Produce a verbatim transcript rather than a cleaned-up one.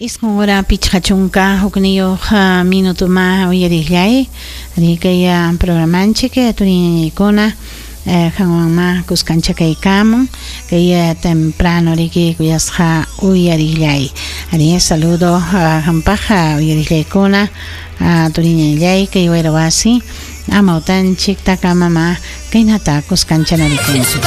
Isqun pichqachunqa hukniyuq minuto más uyariklay rikaya programanchik turinkuna hanwanma kuskancha kaykamun kaya temprano riki kuyasqa uyariklay ari saludo hampaqa uyariklaykuna turiñallay kay wayra wasi amawtanchik takamama kaynata kuskancha narikunchik